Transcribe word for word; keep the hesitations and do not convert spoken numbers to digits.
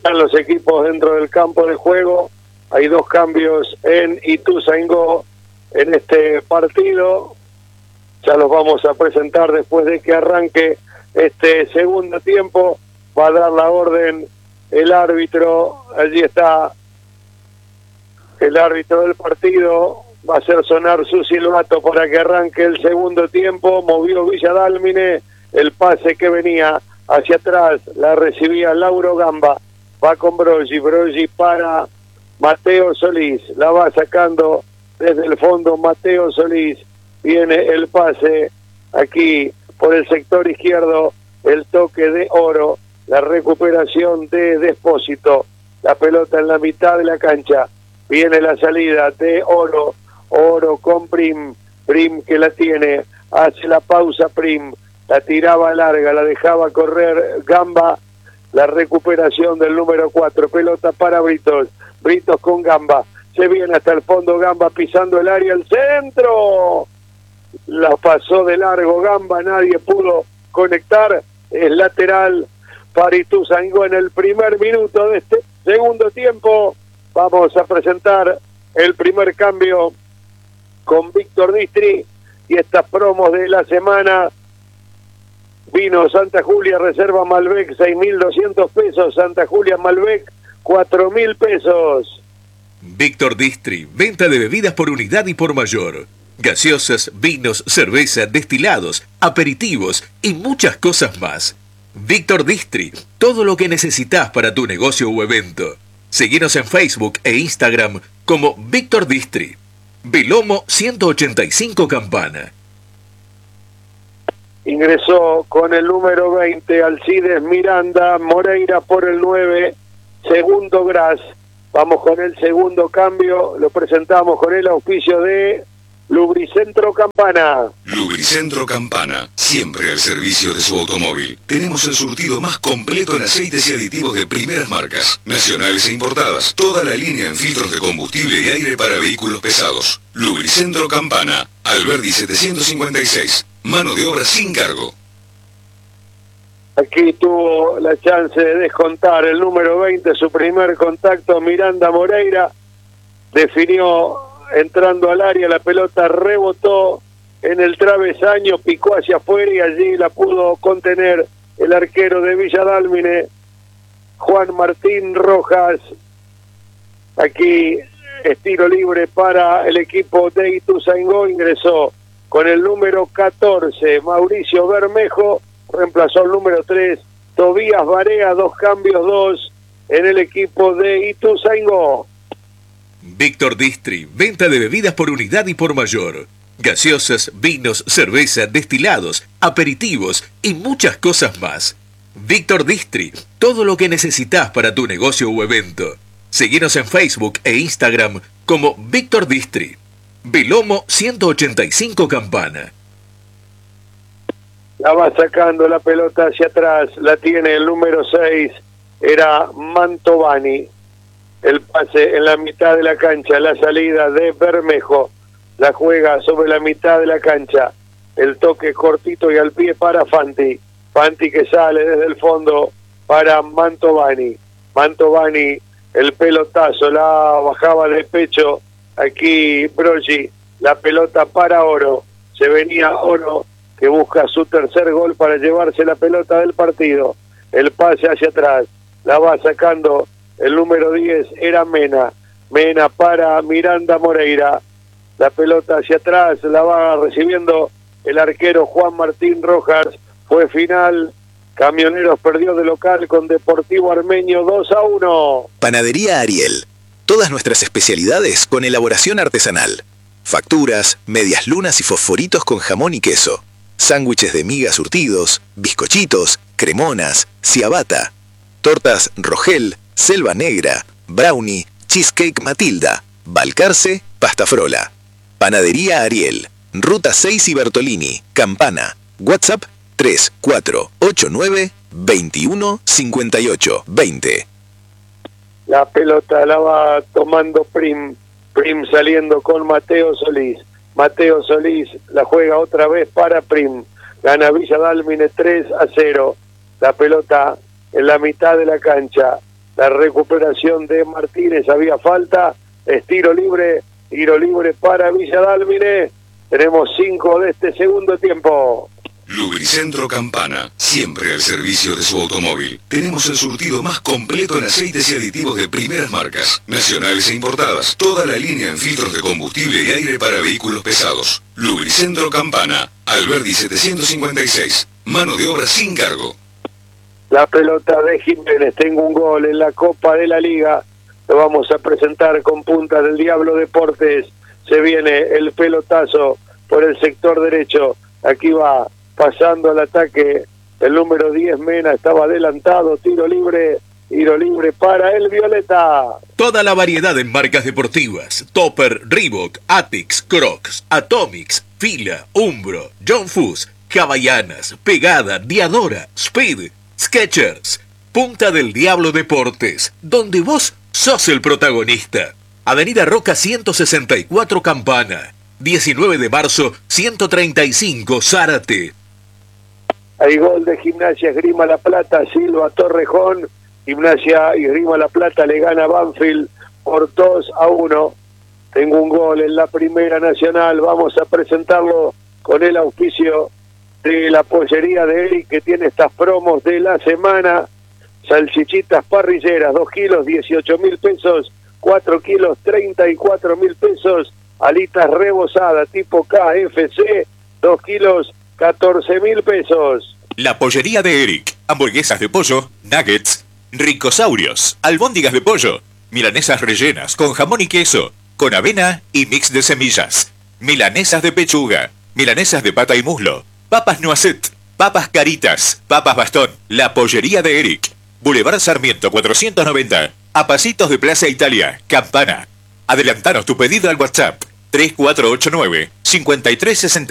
están los equipos dentro del campo de juego. Hay dos cambios en Ituzaingó en este partido. Ya los vamos a presentar después de que arranque este segundo tiempo. Va a dar la orden el árbitro. Allí está el árbitro del partido. Va a hacer sonar su silbato para que arranque el segundo tiempo. Movió Villa Dálmine. El pase que venía hacia atrás la recibía Lauro Gamba. Va con Broggi. Broggi para Mateo Solís. La va sacando desde el fondo Mateo Solís. Viene el pase aquí por el sector izquierdo. El toque de Oro. La recuperación de Despósito. La pelota en la mitad de la cancha. Viene la salida de Oro. Oro con Prim. Prim que la tiene. Hace la pausa Prim. La tiraba larga. La dejaba correr Gamba. La recuperación del número cuatro. Pelota para Britos. Britos con Gamba. Se viene hasta el fondo Gamba pisando el área. El centro. La pasó de largo Gamba. Nadie pudo conectar. Es lateral para Ituzaingó en el primer minuto de este segundo tiempo. Vamos a presentar el primer cambio con Víctor Distri y estas promos de la semana. Vino Santa Julia Reserva Malbec, seis mil doscientos pesos. Santa Julia Malbec, cuatro mil pesos. Víctor Distri, venta de bebidas por unidad y por mayor. Gaseosas, vinos, cerveza, destilados, aperitivos y muchas cosas más. Víctor Distri, todo lo que necesitas para tu negocio o evento. Seguinos en Facebook e Instagram como Víctor Distri. Belomo ciento ochenta y cinco Campana. Ingresó con el número veinte Alcides Miranda, Moreira por el nueve, segundo Gras. Vamos con el segundo cambio, lo presentamos con el auspicio de Lubricentro Campana. Lubricentro Campana, siempre al servicio de su automóvil. Tenemos el surtido más completo en aceites y aditivos de primeras marcas, nacionales e importadas. Toda la línea en filtros de combustible y aire para vehículos pesados. Lubricentro Campana, Alberdi setecientos cincuenta y seis. Mano de obra sin cargo. Aquí tuvo la chance de descontar el número veinte, su primer contacto, Miranda Moreira. Definió entrando al área, la pelota rebotó en el travesaño, picó hacia afuera y allí la pudo contener el arquero de Villa Dálmine, Juan Martín Rojas. Aquí es tiro libre para el equipo de Ituzaingó. Ingresó con el número catorce, Mauricio Bermejo, reemplazó el número tres, Tobías Barea, dos cambios, dos en el equipo de Ituzaingó. Víctor Distri, venta de bebidas por unidad y por mayor. Gaseosas, vinos, cerveza, destilados, aperitivos y muchas cosas más. Víctor Distri, todo lo que necesitas para tu negocio o evento. Seguinos en Facebook e Instagram como Víctor Distri. Belomo ciento ochenta y cinco Campana. La va sacando la pelota hacia atrás, la tiene el número seis, era Mantovani. El pase en la mitad de la cancha, la salida de Bermejo, la juega sobre la mitad de la cancha, el toque cortito y al pie para Fanti, Fanti que sale desde el fondo para Mantovani, Mantovani, el pelotazo, la bajaba de pecho, aquí Broggi, la pelota para Oro, se venía Oro que busca su tercer gol para llevarse la pelota del partido, el pase hacia atrás, la va sacando el número diez, era Mena. Mena para Miranda Moreira. La pelota hacia atrás, la va recibiendo el arquero Juan Martín Rojas. Fue final. Camioneros perdió de local con Deportivo Armenio dos a uno. Panadería Ariel. Todas nuestras especialidades con elaboración artesanal. Facturas, medias lunas y fosforitos con jamón y queso. Sándwiches de miga surtidos, bizcochitos, cremonas, ciabatta. Tortas Rogel, Selva Negra, Brownie, Cheesecake Matilda, Balcarce, Pasta Frola. Panadería Ariel, Ruta seis y Bertolini, Campana. WhatsApp tres cuatro ocho nueve, veintiuno cincuenta y ocho, veinte. La pelota la va tomando Prim, Prim saliendo con Mateo Solís. Mateo Solís la juega otra vez para Prim. Gana Villa Dálmine tres a cero. La pelota en la mitad de la cancha. la recuperación de Martínez, había falta, es tiro libre, tiro libre para Villa Dálmine. Tenemos cinco de este segundo tiempo. Lubricentro Campana, siempre al servicio de su automóvil. Tenemos el surtido más completo en aceites y aditivos de primeras marcas, nacionales e importadas. Toda la línea en filtros de combustible y aire para vehículos pesados. Lubricentro Campana, Alberdi setecientos cincuenta y seis. Mano de obra sin cargo. La pelota de Jiménez, tengo un gol en la Copa de la Liga. Lo vamos a presentar con Punta del Diablo Deportes. Se viene el pelotazo por el sector derecho. Aquí va pasando al ataque el número diez, Mena, estaba adelantado, tiro libre, tiro libre para el Violeta. Toda la variedad en marcas deportivas: Topper, Reebok, Atix, Crocs, Atomics, Fila, Umbro, John Fuss, Havaianas, Pegada, Diadora, Speed, Skechers. Punta del Diablo Deportes, donde vos sos el protagonista. Avenida Roca ciento sesenta y cuatro Campana, diecinueve de marzo ciento treinta y cinco Zárate. Hay gol de Gimnasia Esgrima La Plata, Silva Torrejón. Gimnasia Esgrima La Plata le gana a Banfield por dos a uno. Tengo un gol en la Primera Nacional. Vamos a presentarlo con el auspicio de la pollería de Eric, que tiene estas promos de la semana. Salchichitas parrilleras, dos kilos, dieciocho mil pesos. cuatro kilos, treinta y cuatro mil pesos. Alitas rebozadas tipo K F C, dos kilos, catorce mil pesos. La pollería de Eric. Hamburguesas de pollo, nuggets, ricosaurios, albóndigas de pollo, milanesas rellenas con jamón y queso, con avena y mix de semillas, milanesas de pechuga, milanesas de pata y muslo, papas noisette, papas caritas, papas bastón. La pollería de Eric. Boulevard Sarmiento cuatrocientos noventa, a pasitos de Plaza Italia, Campana. Adelantanos tu pedido al WhatsApp tres cuatro ocho nueve, cinco tres seis